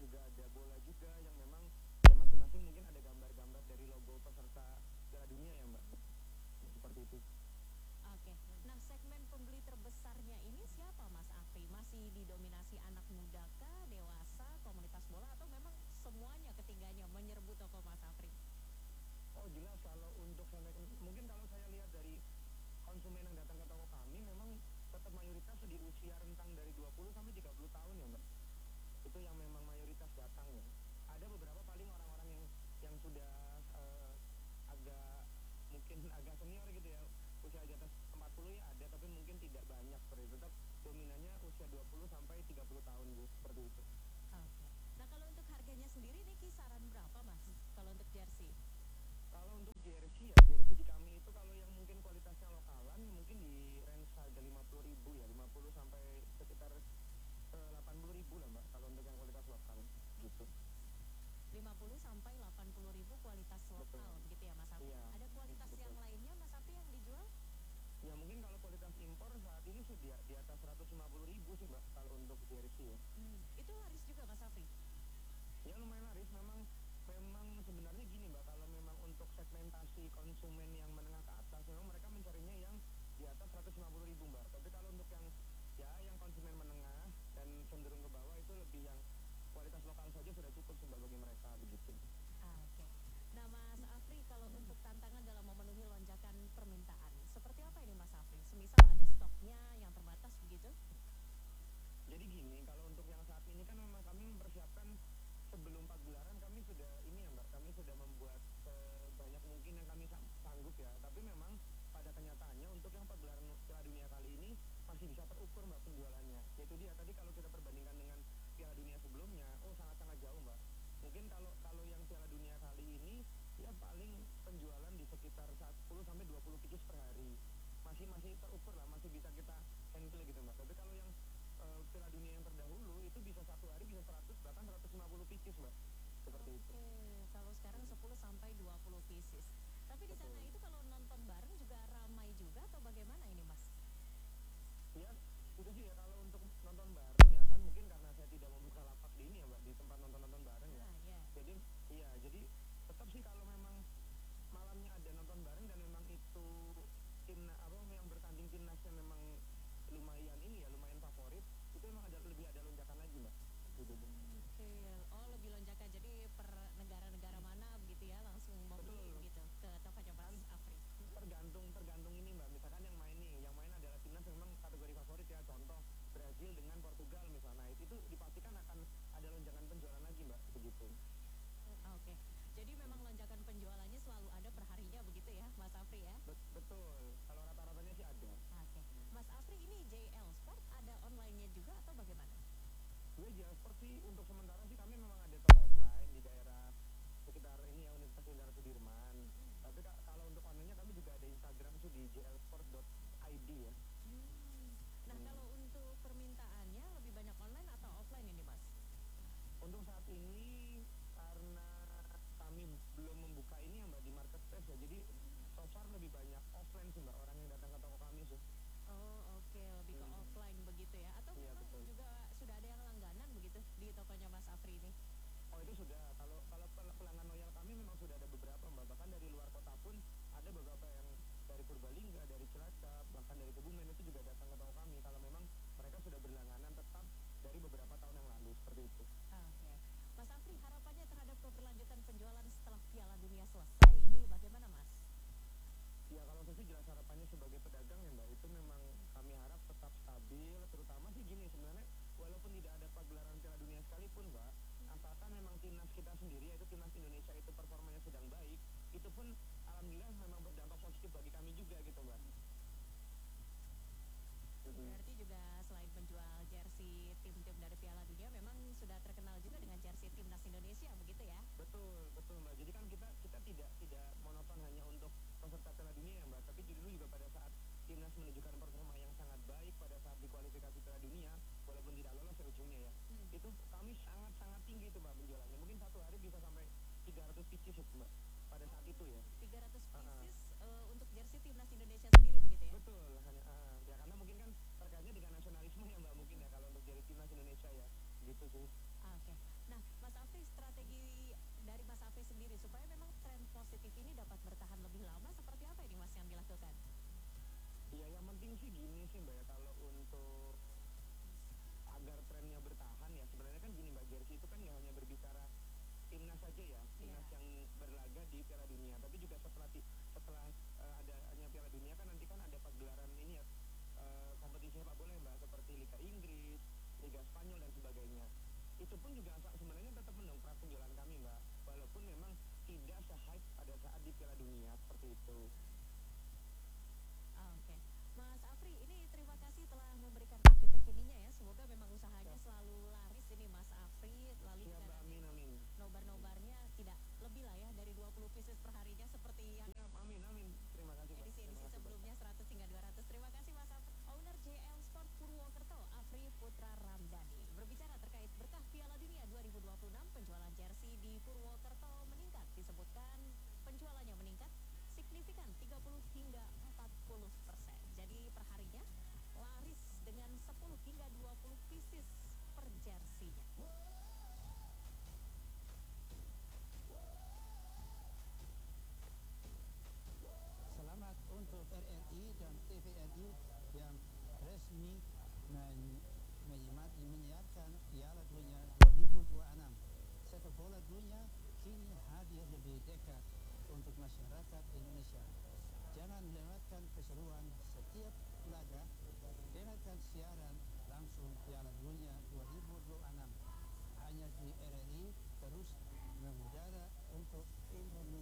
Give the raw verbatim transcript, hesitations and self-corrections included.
juga ada bola juga yang memang ya masing-masing mungkin ada gambar-gambar dari logo peserta Piala Dunia ya Mbak. Seperti itu. Oke, nah segmen pembeli terbesarnya ini siapa Mas Afri? Masih didominasi anak muda kah, dewasa, komunitas bola atau memang semuanya ketiganya menyerbu toko Mas Afri? Oh jelas kalau untuk mungkin kalau saya lihat dari konsumen yang datang ke toko kami memang tetap mayoritas di usia rentang dari dua puluh sampai tiga puluh tahun ya Mbak. Itu yang memang mayoritas datang ya. Ada beberapa paling orang-orang yang yang sudah uh, agak mungkin agak senior gitu ya. Usia di atas empat puluh ya ada tapi mungkin tidak banyak seperti itu. Tetap dominannya usia dua puluh sampai tiga puluh tahun Bu, seperti itu. Oke. Nah, kalau untuk harganya sendiri nih kisaran berapa Mas? Kalau untuk jersey? Kalau untuk jersey ya, jersey di kami itu kalau yang mungkin kualitasnya lokalan ya mungkin di range harga lima puluh ribu ya, lima puluh sampai sekitar uh, delapan puluh ribu lah Mbak kalau untuk yang kualitas lokal gitu. lima puluh sampai delapan puluh ribu kualitas lokal Betul. Gitu ya Mas Afri. Iya, Ada kualitas betul. yang lainnya Mas Afri yang dijual? Ya mungkin kalau kualitas impor saat ini sudah di atas seratus lima puluh ribu sih Mbak kalau untuk jersey ya. Hmm, itu laris juga Mas Afri? Ya lumayan laris, memang memang sebenarnya gini Mbak, kalau memang untuk segmentasi konsumen yang menengah ke atas memang mereka mencarinya yang di atas seratus lima puluh ribu Mbak. Tapi kalau untuk yang ya yang konsumen menengah dan cenderung ke bawah itu lebih yang kualitas lokal saja sudah cukup sih Mbak bagi mereka begitu. Ah, Oke. Okay. Nah Mas Afri, kalau untuk tantangan dalam memenuhi lonjakan permintaan, seperti apa ini Mas Afri? Semisal ada stoknya yang terbatas begitu? Jadi gini, kalau untuk yang saat ini kan memang kami mempersiapkan sebelum pagelaran kami sudah ini ya Mbak, kami sudah membuat sebanyak mungkin yang kami sanggup ya. Tapi memang pada kenyataannya untuk yang pagelaran Piala Dunia kali ini masih bisa terukur Mbak penjualannya. Yaitu dia tadi kalau kita perbandingkan dengan Piala Dunia sebelumnya, oh sangat-sangat jauh Mbak. Mungkin kalau kalau yang Piala Dunia kali ini ya paling penjualan di sekitar sepuluh sampai dua puluh pieces per hari. Masih masih terukur lah, masih bisa kita handle gitu Mbak. Tapi kalau yang uh, Piala Dunia yang terdahulu itu bisa satu hari bisa seratus bahkan seratus lima puluh pieces Mbak. Seperti Oke, itu. kalau sekarang sepuluh sampai dua puluh pieces. Tapi di sana itu kalau nonton bareng juga ramai juga atau bagaimana ini Mas? Ya, itu sih ya kalau untuk nonton bareng ya kan mungkin karena saya tidak membuka lapak di ini ya Mbak, di tempat nonton-nonton bareng ya. Ah, yeah. Jadi iya, jadi tetap sih kalau memang malamnya ada nonton bareng dan memang itu tim apa yang bertanding timnasnya memang lumayan ini ya, lumayan favorit, itu memang ada lebih ada lonjakan lagi Mbak. Gitu. Oke, oh lebih lonjakan jadi per negara-negara mana begitu ya langsung membeli begitu ke tokonya Mas Afri. Tergantung tergantung ini Mbak, misalkan yang main nih, yang main adalah timnas memang kategori favorit ya, contoh Brazil dengan Portugal misalnya, itu, itu dipastikan akan ada lonjakan penjualan lagi Mbak, begitu. Ah, Oke, jadi memang lonjakan penjualannya selalu ada per harinya begitu ya Mas Afri ya? Bet- betul, kalau rata-ratanya sih ada. Oke, Mas Afri ini J L Sport ada online-nya juga atau bagaimana? Gue J L Sport sih untuk sementara sih kami memang ada toko offline di daerah sekitar ini ya, Universitas Jenderal Sudirman. Hmm. Tapi ka- kalau untuk online-nya kami juga ada Instagram tuh di j l sport dot i d ya. Hmm. Nah hmm. kalau untuk permintaannya lebih banyak online atau offline ini Mas? Untuk saat ini karena kami belum membuka ini ya Mbak di marketplace ya, jadi so far lebih banyak offline sih Mbak orang yang datang ke toko kami sih. Oh oke, okay. Lebih ke hmm. offline begitu ya? Atau iya, memang betul. Juga sudah ada yang langganan begitu di tokonya Mas Afri ini? Oh itu sudah, kalau kalau pelanggan loyal kami memang sudah ada beberapa Mbak, bahkan dari luar kota pun ada beberapa yang dari Purbalingga, dari Cilacap, bahkan dari Kebumen itu juga datang ke toko kami kalau memang mereka sudah berlangganan tetap dari beberapa tahun yang lalu, seperti itu. Oke, okay. Mas Afri harapannya terhadap keberlanjutan penjualan setelah Piala Dunia selesai ini bagaimana Mas? Ya kalau saya sih jelas harapannya sebagai pedagang ya Mbak, itu memang kami harap tetap stabil, terutama sih gini sebenarnya walaupun tidak ada pagelaran Piala Dunia sekalipun Mbak, hmm. asalkan memang timnas kita sendiri yaitu timnas Indonesia itu performanya sedang baik, itu pun alhamdulillah memang berdampak positif bagi kami juga gitu Mbak. Berarti juga selain menjual jersey tim-tim dari Piala Dunia memang sudah terkenal juga dengan jersey timnas Indonesia begitu ya? Betul, betul Mbak. Jadi kan kita kita tidak tidak monoton hanya untuk peserta Piala Dunia ya Mbak, tapi dulu juga pada saat timnas menunjukkan performa yang sangat baik pada saat di kualifikasi Piala Dunia, walaupun tidak lolos ya ujungnya ya. Hmm. Itu kami sangat-sangat tinggi itu Mbak penjualannya. Mungkin satu hari bisa sampai tiga ratus pieces itu Mbak. Pada saat itu ya. tiga ratus pieces uh-uh. uh, untuk jersey timnas Indonesia sendiri begitu ya? Betul, hanya uh, ya karena mungkin kan terkaitnya dengan nasionalisme ya Mbak, mungkin ya kalau untuk jersey timnas Indonesia ya. Gitu sih. Oke. Okay. Nah, Mas Afri, strategi dari Mas Afri sendiri supaya memang tren positif ini dapat bertahan lebih lama seperti apa ini Mas yang dilakukan? Ya yang penting sih gini sih Mbak ya, kalau untuk agar trennya bertahan ya sebenarnya kan gini Mbak, jersey itu kan nggak hanya berbicara timnas saja ya, timnas Iya. yang berlaga di Piala Dunia, tapi juga setelah ti- setelah eh, adanya Piala Dunia kan nanti kan ada pagelaran ini ya, eh, kompetisi sepak bola ya Mbak, seperti Liga Inggris, Liga Spanyol dan sebagainya. Itu pun juga sa- sebenarnya tetap mendongkrak penjualan kami Mbak, walaupun memang tidak se-hype pada saat di Piala Dunia seperti itu. Oke, Mas Afri, ini terima kasih telah memberikan update terkininya ya. Semoga memang usahanya Siap, selalu laris ini Mas Afri, lalu siap juga Mbak, nanti amin amin. nobar-nobarnya tidak lebih lah ya dari dua puluh pieces per harinya seperti yang Siap, amin amin. Terima kasih Mbak, terima edisi-edisi kasih Mbak. sebelumnya seratus hingga dua ratus. Terima kasih Mas Afri. Owner J L Sport Purwokerto, Afri Putra Ramdhani. Berbicara terkait berkah Piala Dunia dua ribu dua puluh enam, penjualan jersey di Purwokerto meningkat. Disebutkan penjualannya meningkat signifikan tiga puluh hingga empat puluh persen. Jadi perharinya laris dengan sepuluh hingga dua puluh pieces per jersinya. Selamat untuk R R I dan T V R I yang resmi men- menyimak- menyiarkan Piala Dunia dua ribu dua puluh enam. Sepak bola dunia kini hadir lebih dekat untuk masyarakat Indonesia. Jangan lewatkan keseruan setiap laga. Dengarkan siaran langsung Piala Dunia dua ribu dua puluh enam hanya di R R I, terus mengudara untuk Indonesia.